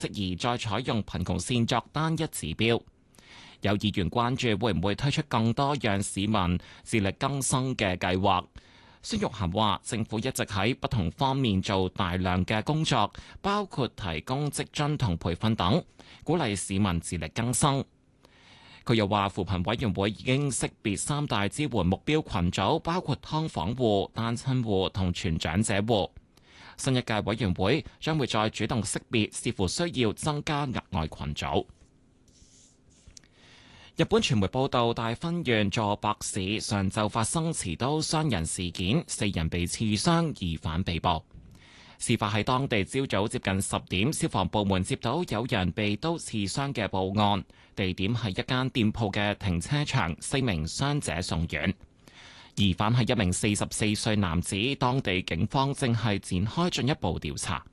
質疑再採用貧窮線作單一指標。有議員關注會唔會推出更多讓市民自力更生嘅計劃。孫玉菡話：政府一直喺不同方面做大量嘅工作，包括提供職津同培訓等，鼓勵市民自力更生。佢又話：扶貧委員會已經識別三大支援目標群組，包括劏房戶、單親戶同全長者戶。新一屆委員會將會再主動識別，視乎需要增加額外群組。日本傳媒報道，大分縣佐伯市上晝發生持刀傷人事件，4人被刺傷，疑犯被捕。事發喺當地朝早接近10點，消防部門接到有人被刀刺傷嘅報案，地點係一間店鋪嘅停車場，4名傷者送院。疑犯係一名44歲男子，當地警方正係展開進一步調查。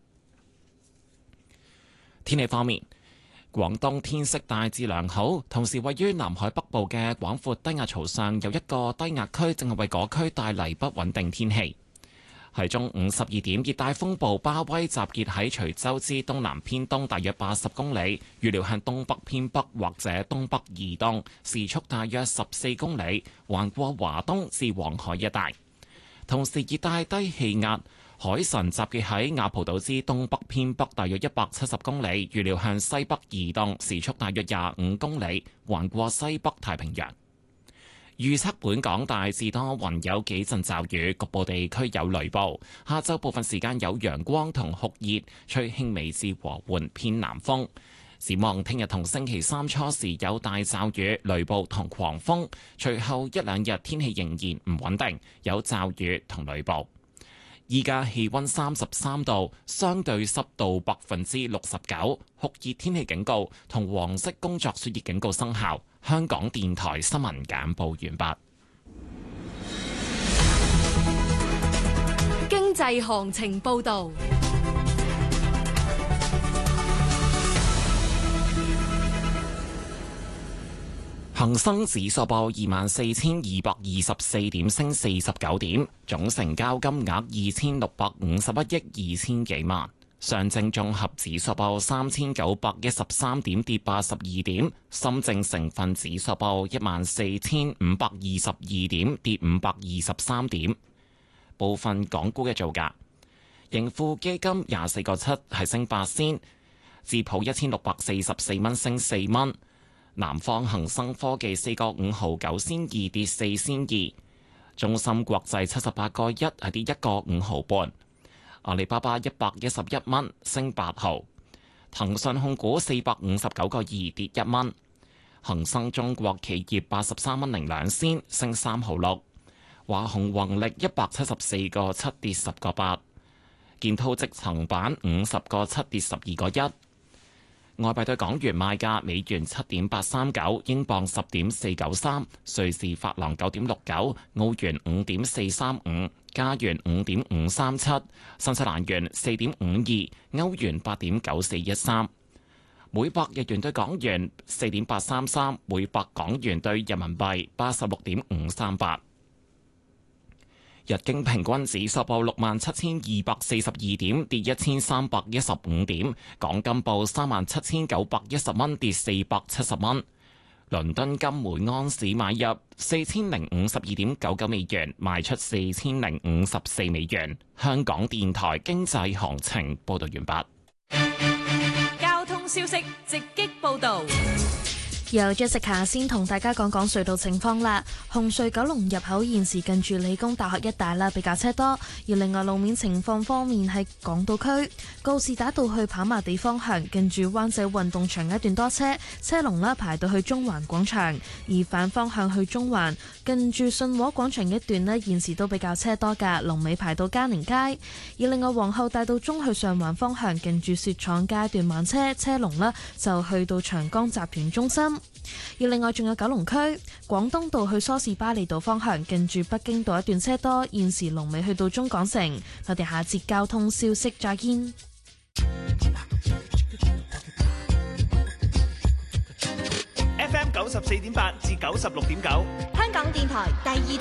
天氣方面，廣東天色大致良好，同時位於南海北部嘅廣闊低壓槽上有一個低壓區，正係為嗰區帶嚟不穩定天氣。喺中午12點，熱帶風暴巴威集結喺徐州之東南偏東大約80公里，預料向東北偏北或者東北移動，時速大約14公里，橫過華東至黃海一帶。同時，熱帶低氣壓海神集結喺亞蒲島之東北偏北大約170公里，預料向西北移動，時速大約25公里，橫過西北太平洋。預測本港大致多雲，有幾陣驟雨，局部地區有雷暴。下晝部分時間有陽光同酷熱，吹輕微至和緩偏南風。展望聽日同星期三初時有大驟雨、雷暴同狂風，隨後一兩日天氣仍然唔穩定，有驟雨同雷暴。依家氣溫33度，相對濕度69%，酷熱天氣警告同黃色工作暑熱警告生效。香港電台新聞簡報完畢。 經濟行情報道。 恒生指數報24,224點，升49點，總成交金額2,651億2千幾萬。上證綜合指數報3,913點，跌82點。深證成分指數報14,522點，跌523點。部分港股嘅造價：盈富基金24個7係升8仙，智普1644蚊升4蚊。南方恒生科技4個5毫9仙2跌4仙2，中芯國際78個1係跌1個5毫半，阿里巴巴111蚊升8毫，騰訊控股459個2跌1蚊，恒生中國企業83蚊零2仙升3毫6，華虹宏力174個7跌10個8，建滔積層板50個7跌12個1。外幣對港元賣價：美元7.839，英鎊10.493，瑞士法郎9.69，澳元5.435，加元5.537，新西蘭元4.52，歐元8.9413，每百日元對港元4.833，每百港元對人民幣86.538。日經平均指數報67,242點，跌1315點。港金報37,910蚊，跌470蚊。倫敦金每盎司買入4052.99美元，賣出4054美元。香港電台經濟行情報道完畢。 交通消息直擊報道。 由 Jessica 先同大家講講隧道情況啦。紅隧九龍入口現時近住理工大學一帶啦，比較車多。而另外路面情況方面，喺港島區告士打道去跑馬地方向，近住灣仔運動場一段多車，車龍啦排到去中環廣場。而反方向去中環，近住信和廣場一段呢，現時都比較車多㗎，龍尾排到嘉寧街。而另外皇后大道中去上環方向，近住雪廠街段慢車，車龍啦就去到長江集團中心。而另外仲有九龍區廣東道去梳士巴利道方向，近住北京道一段車多，現時龍尾去到中港城。我哋下節交通消息再見。 FM 94.8至96.9， 香港電台第二